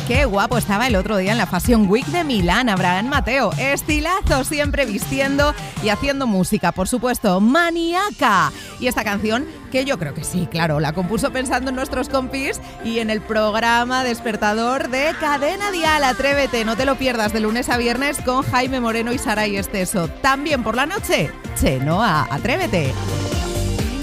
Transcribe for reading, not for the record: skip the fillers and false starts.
Qué guapo estaba el otro día en la Fashion Week de Milán, Abraham Mateo. Estilazo, siempre vistiendo y haciendo música, por supuesto, maníaca. Y esta canción, que yo creo que sí, claro, la compuso pensando en nuestros compis y en el programa despertador de Cadena Dial. Atrévete, no te lo pierdas, de lunes a viernes con Jaime Moreno y Saray Esteso. También por la noche, Chenoa, Atrévete.